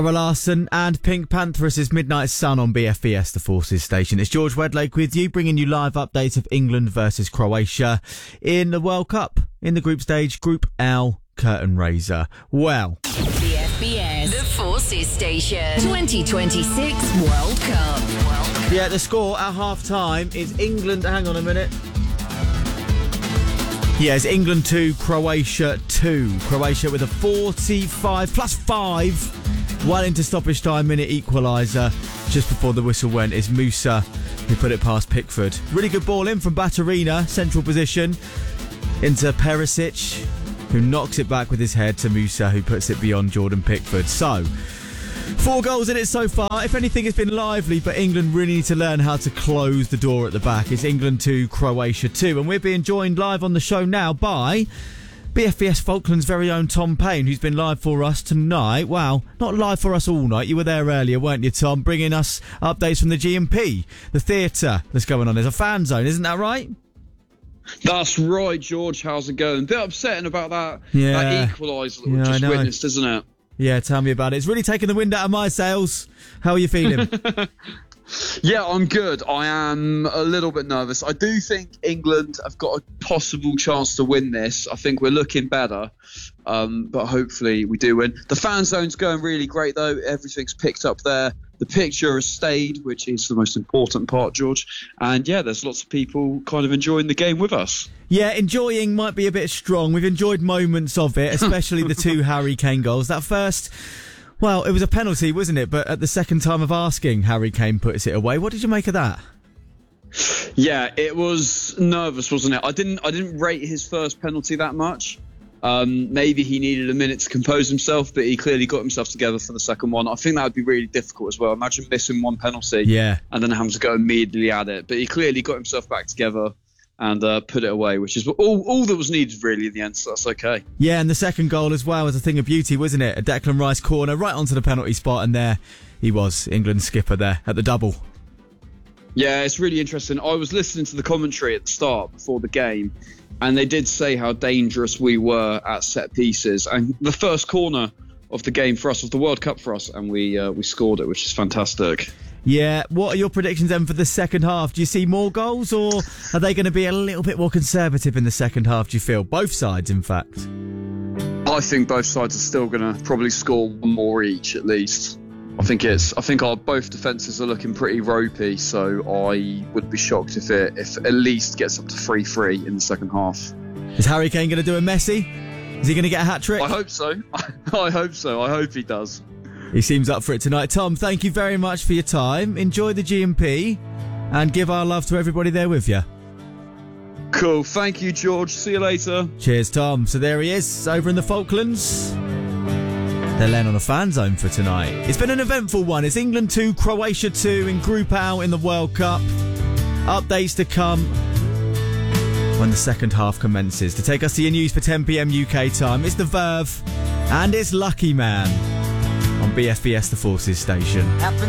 Sarah Larson and Pink Panthers' Midnight Sun on BFBS, the Forces station. It's George Wedlake with you, bringing you live updates of England versus Croatia in the World Cup. In the group stage, Group L, curtain raiser. Well, BFBS, the Forces station, 2026 World Cup. Yeah, the score at half-time is England... Hang on a minute. Yeah, it's England 2, Croatia 2. Croatia with a 45 plus 5. Well into stoppage time, minute equaliser. Just before the whistle went, is Musa who put it past Pickford. Really good ball in from Baturina, central position, into Perisic, who knocks it back with his head to Musa, who puts it beyond Jordan Pickford. So, 4 goals in it so far. If anything, it's been lively, but England really need to learn how to close the door at the back. It's England 2, Croatia 2. And we're being joined live on the show now by BFBS Falklands' very own Tom Payne, who's been live for us tonight. Well, not live for us all night. You were there earlier, weren't you, Tom? Bringing us updates from the G&P, the theatre that's going on. There's a fan zone, isn't that right? That's right, George. How's it going? A bit upsetting about that equaliser that we just witnessed, isn't it? Yeah, tell me about it. It's really taken the wind out of my sails. How are you feeling? Yeah, I'm good. I am a little bit nervous. I do think England have got a possible chance to win this. I think we're looking better, but hopefully we do win. The fan zone's going really great, though. Everything's picked up there. The picture has stayed, which is the most important part, George. And yeah, there's lots of people kind of enjoying the game with us. Yeah, enjoying might be a bit strong. We've enjoyed moments of it, especially the 2 Harry Kane goals. That first, well, it was a penalty, wasn't it? But at the second time of asking, Harry Kane puts it away. What did you make of that? Yeah, it was nervous, wasn't it? I didn't rate his first penalty that much. Maybe he needed a minute to compose himself, but he clearly got himself together for the second one. I think that would be really difficult as well. Imagine missing one penalty and then having to go immediately at it. But he clearly got himself back together and put it away, which is all that was needed really in the end, so that's okay. Yeah, and the second goal as well was a thing of beauty, wasn't it? A Declan Rice corner right onto the penalty spot, and there he was, England's skipper there at the double. Yeah, it's really interesting. I was listening to the commentary at the start before the game, and they did say how dangerous we were at set pieces. And the first corner of the game for us, of the World Cup for us, and we scored it, which is fantastic. Yeah, what are your predictions then for the second half? Do you see more goals, or are they going to be a little bit more conservative in the second half, do you feel? Both sides, in fact. I think both sides are still going to probably score one more each, at least. I think our both defences are looking pretty ropey, so I would be shocked if at least gets up to 3-3 in the second half. Is Harry Kane going to do a Messi? Is he going to get a hat-trick? I hope so. I hope so. I hope he does. He seems up for it tonight. Tom, thank you very much for your time. Enjoy the G&P and give our love to everybody there with you. Cool. Thank you, George. See you later. Cheers, Tom. So there he is, over in the Falklands. They're laying on a fan zone for tonight. It's been an eventful one. It's England 2, Croatia 2 in Group L in the World Cup. Updates to come when the second half commences. To take us to your news for 10 p.m. UK time, it's The Verve and it's Lucky Man on BFBS, the Forces station.